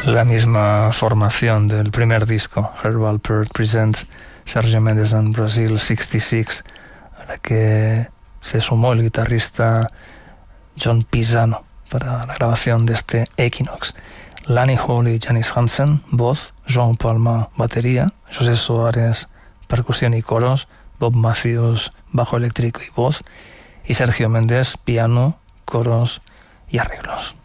La misma formación del primer disco, Herb Alpert Presents Sergio Mendes and Brazil 66, a la que se sumó el guitarrista John Pisano para la grabación de este Equinox. Lani Hall y Janice Hansen, voz, Joan Palma, batería, José Soares, percusión y coros, Bob Matthews, bajo eléctrico y voz, y Sergio Mendes, piano, coros y arreglos.